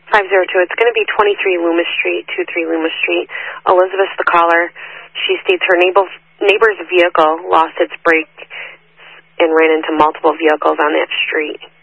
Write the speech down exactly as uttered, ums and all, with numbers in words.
five zero two. It's going to be twenty-three Loomis Street, two three Loomis Street. Elizabeth, the caller, she states her neighbor, neighbor's vehicle lost its brake and ran into multiple vehicles on that street.